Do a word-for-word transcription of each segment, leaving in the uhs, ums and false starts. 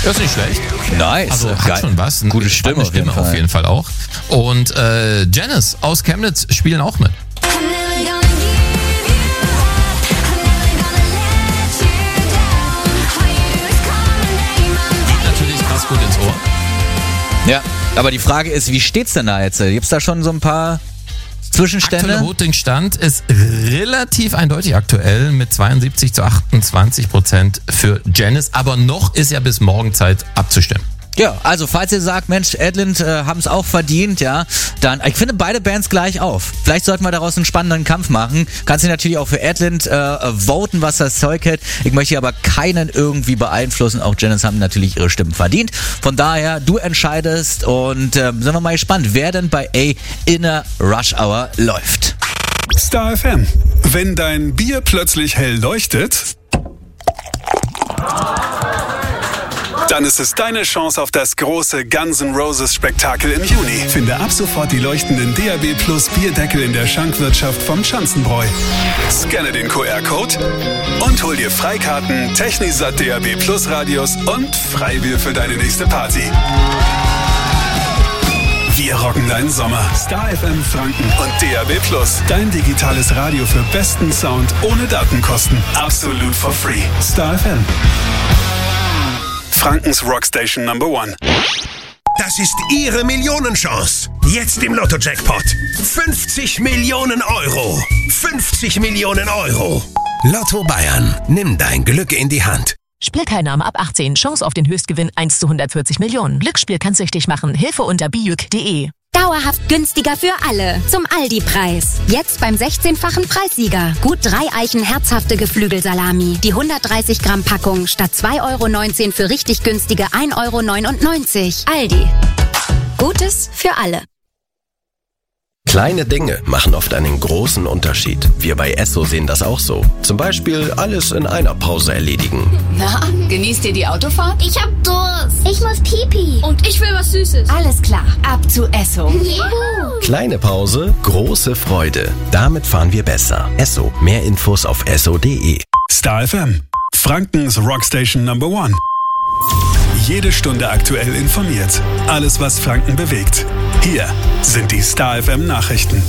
Das ist nicht schlecht. Nice. Also hat Geil. schon was. Eine Gute Stimme, Stimme auf jeden Fall. auf jeden Fall auch. Und äh, Janice aus Chemnitz spielen auch mit. Geht natürlich krass gut ins Ohr. Ja, aber die Frage ist, wie steht's denn da jetzt? Gibt's da schon so ein paar Zwischenstände? Aktueller Voting-Stand ist relativ eindeutig aktuell mit zweiundsiebzig zu achtundzwanzig Prozent für Janice. Aber noch ist ja bis morgen Zeit abzustimmen. Ja, also falls ihr sagt, Mensch, Adland äh, haben es auch verdient, ja, dann, ich finde beide Bands gleich auf. Vielleicht sollten wir daraus einen spannenden Kampf machen. Kannst du natürlich auch für Adland äh, voten, was das Zeug hält. Ich möchte aber keinen irgendwie beeinflussen. Auch Janice haben natürlich ihre Stimmen verdient. Von daher, du entscheidest und äh, sind wir mal gespannt, wer denn bei A in der Rush Hour läuft. Star F M. Wenn dein Bier plötzlich hell leuchtet, dann ist es deine Chance auf das große Guns N' Roses Spektakel im Juni. Finde ab sofort die leuchtenden D A B Plus Bierdeckel in der Schankwirtschaft vom Schanzenbräu. Scanne den Q R-Code und hol dir Freikarten, Technisat D A B Plus Radios und Freibier für deine nächste Party. Wir rocken deinen Sommer. Star F M Franken und D A B Plus. Dein digitales Radio für besten Sound ohne Datenkosten. Absolut for free. Star F M. Frankens Rockstation Number One. Das ist Ihre Millionenchance. Jetzt im Lotto-Jackpot. fünfzig Millionen Euro. fünfzig Millionen Euro. Lotto Bayern. Nimm dein Glück in die Hand. Spielteilnahme ab achtzehn. Chance auf den Höchstgewinn eins zu hundertvierzig Millionen. Glücksspiel kann süchtig machen. Hilfe unter bijuk punkt de. Dauerhaft günstiger für alle. Zum Aldi-Preis. Jetzt beim sechzehnfachen Preissieger. Gut drei Eichen herzhafte Geflügelsalami. Die hundertdreißig Gramm Packung statt zwei Euro neunzehn für richtig günstige ein Euro neunundneunzig. Aldi. Gutes für alle. Kleine Dinge machen oft einen großen Unterschied. Wir bei Esso sehen das auch so. Zum Beispiel alles in einer Pause erledigen. Na, genießt ihr die Autofahrt? Ich hab Durst. Ich muss Pipi. Und ich will was Süßes. Alles klar, ab zu Esso. Juhu. Kleine Pause, große Freude. Damit fahren wir besser. Esso. Mehr Infos auf esso punkt de. Star F M. Frankens Rockstation Number One. Jede Stunde aktuell informiert. Alles, was Franken bewegt. Hier sind die Star F M Nachrichten.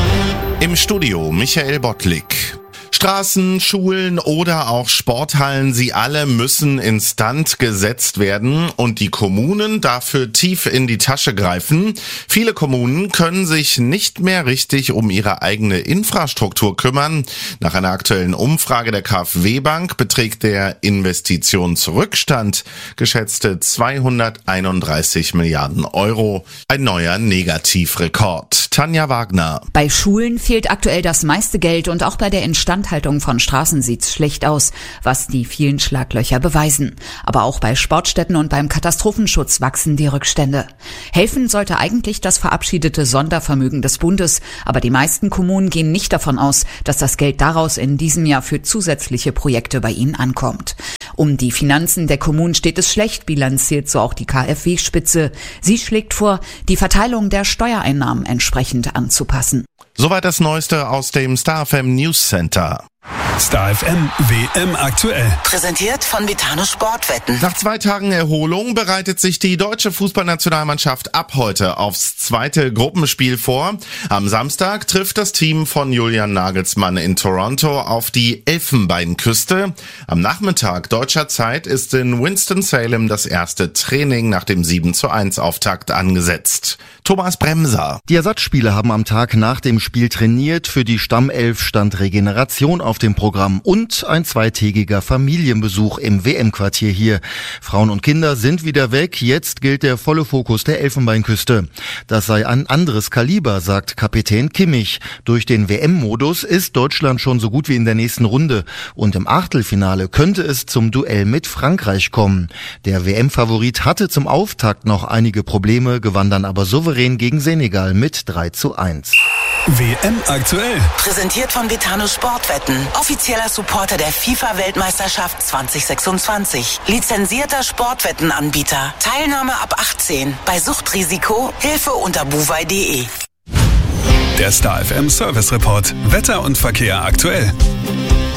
Im Studio Michael Bottlik. Straßen, Schulen oder auch Sporthallen, sie alle müssen instand gesetzt werden und die Kommunen dafür tief in die Tasche greifen. Viele Kommunen können sich nicht mehr richtig um ihre eigene Infrastruktur kümmern. Nach einer aktuellen Umfrage der KfW-Bank beträgt der Investitionsrückstand geschätzte zweihunderteinunddreißig Milliarden Euro. Ein neuer Negativrekord. Tanja Wagner. Bei Schulen fehlt aktuell das meiste Geld und auch bei der Instandhaltung von Straßen sieht's schlecht aus, was die vielen Schlaglöcher beweisen. Aber auch bei Sportstätten und beim Katastrophenschutz wachsen die Rückstände. Helfen sollte eigentlich das verabschiedete Sondervermögen des Bundes, aber die meisten Kommunen gehen nicht davon aus, dass das Geld daraus in diesem Jahr für zusätzliche Projekte bei ihnen ankommt. Um die Finanzen der Kommunen steht es schlecht, bilanziert so auch die KfW-Spitze. Sie schlägt vor, die Verteilung der Steuereinnahmen entsprechend anzupassen. Soweit das Neueste aus dem Star F M News Center. Star F M W M aktuell. Präsentiert von Vitano Sportwetten. Nach zwei Tagen Erholung bereitet sich die deutsche Fußballnationalmannschaft ab heute aufs zweite Gruppenspiel vor. Am Samstag trifft das Team von Julian Nagelsmann in Toronto auf die Elfenbeinküste. Am Nachmittag deutscher Zeit ist in Winston-Salem das erste Training nach dem sieben zu eins Auftakt angesetzt. Thomas Bremser. Die Ersatzspieler haben am Tag nach dem Spiel trainiert. Für die Stammelf stand Regeneration auf dem Programm und ein zweitägiger Familienbesuch im W M-Quartier hier. Frauen und Kinder sind wieder weg. Jetzt gilt der volle Fokus der Elfenbeinküste. Das sei ein anderes Kaliber, sagt Kapitän Kimmich. Durch den W M-Modus ist Deutschland schon so gut wie in der nächsten Runde. Und im Achtelfinale könnte es zum Duell mit Frankreich kommen. Der W M-Favorit hatte zum Auftakt noch einige Probleme, gewann dann aber souverän gegen Senegal mit drei zu eins. W M aktuell. Präsentiert von Vitano Sportwetten. Offizieller Supporter der FIFA-Weltmeisterschaft zwanzig sechsundzwanzig. Lizenzierter Sportwettenanbieter. Teilnahme ab achtzehn. Bei Suchtrisiko Hilfe unter buwei punkt de. Der Star F M Service Report. Wetter und Verkehr aktuell.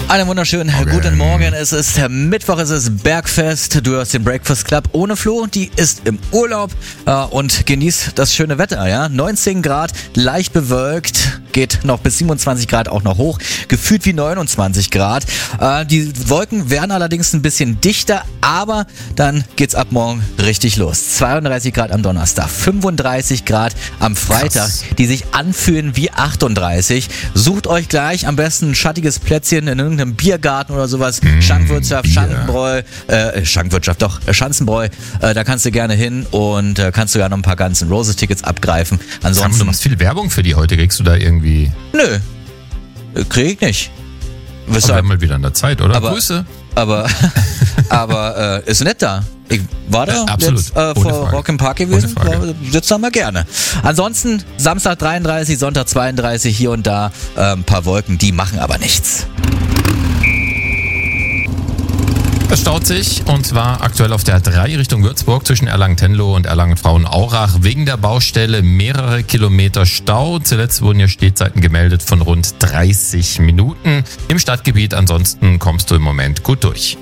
Einen wunderschönen Morgen. Guten Morgen. Es ist Mittwoch, es ist Bergfest. Du hörst den Breakfast Club ohne Flo. Die ist im Urlaub äh, und genießt das schöne Wetter. Ja, neunzehn Grad, leicht bewölkt, geht noch bis siebenundzwanzig Grad auch noch hoch. Gefühlt wie neunundzwanzig Grad. Äh, die Wolken werden allerdings ein bisschen dichter, aber dann geht's ab morgen richtig los. zweiunddreißig Grad am Donnerstag, fünfunddreißig Grad am Freitag, Krass. Die sich anfühlen wie achtunddreißig. Sucht euch gleich am besten ein schattiges Plätzchen in irgendeinem Biergarten oder sowas. Mm, Schankwirtschaft, Bier. Schankenbräu, äh, Schankwirtschaft, doch, äh, Schanzenbräu. Äh, da kannst du gerne hin und äh, kannst du ja noch ein paar Guns N' Roses Tickets abgreifen. Ansonsten. Sag, du machst viel Werbung für die heute. Kriegst du da irgendwie? Nö, krieg ich nicht. Wir haben mal wieder an der Zeit, oder? Aber, Grüße. Aber, aber äh, ist nett da. Ich war da äh, absolut. jetzt äh, vor Rock im Park gewesen. Sitzt da mal gerne. Ansonsten Samstag dreiunddreißig, Sonntag zweiunddreißig, hier und da äh, ein paar Wolken, die machen aber nichts. Es staut sich, und zwar aktuell auf der A drei Richtung Würzburg zwischen Erlangen-Tenlo und Erlangen-Frauenaurach. Wegen der Baustelle mehrere Kilometer Stau. Zuletzt wurden hier Stehzeiten gemeldet von rund dreißig Minuten. Im Stadtgebiet ansonsten kommst du im Moment gut durch.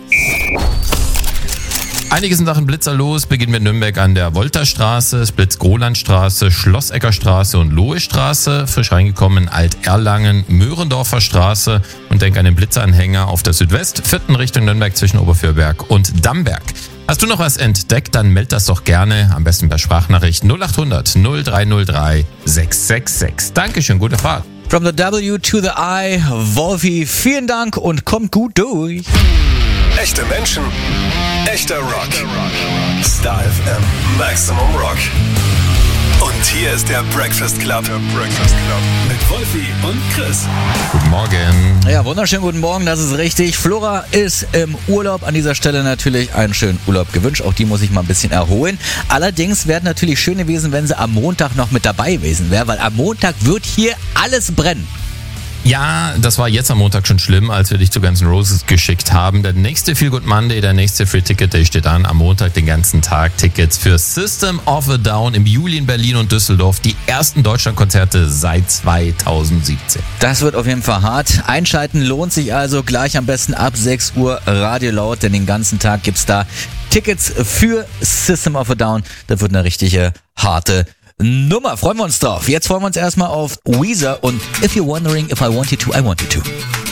Einige sind Sachen Blitzer los. Beginnen wir in Nürnberg an der Wolterstraße, Splitz-Grolandstraße, Schlosseckerstraße und Lohestraße. Frisch reingekommen Alt-Erlangen, Möhrendorfer Straße und denk an den Blitzeranhänger auf der Südwest, vierten Richtung Nürnberg zwischen Oberfürberg und Damberg. Hast du noch was entdeckt, dann meld das doch gerne, am besten per Sprachnachricht null acht hundert null drei null drei sechs sechs sechs. Dankeschön, gute Fahrt. From the W to the I, Wolfi, vielen Dank und kommt gut durch. Echte Menschen, echter Rock. Star F M, Maximum Rock. Und hier ist der Breakfast Club. Der Breakfast Club. Mit Wolfi und Chris. Guten Morgen. Ja, wunderschönen guten Morgen, das ist richtig. Flora ist im Urlaub. An dieser Stelle natürlich einen schönen Urlaub gewünscht. Auch die muss ich mal ein bisschen erholen. Allerdings wäre natürlich schön gewesen, wenn sie am Montag noch mit dabei gewesen wäre, weil am Montag wird hier alles brennen. Ja, das war jetzt am Montag schon schlimm, als wir dich zu Guns N' Roses geschickt haben. Der nächste Feel Good Monday, der nächste Free Ticket Day steht an. Am Montag den ganzen Tag Tickets für System of a Down im Juli in Berlin und Düsseldorf. Die ersten Deutschlandkonzerte seit zweitausendsiebzehn. Das wird auf jeden Fall hart. Einschalten lohnt sich also gleich am besten ab sechs Uhr Radio Laut, denn den ganzen Tag gibt's da Tickets für System of a Down. Das wird eine richtige harte Nummer. Freuen wir uns drauf. Jetzt freuen wir uns erstmal auf Weezer und If You're Wondering If I Want You To, I Want You To.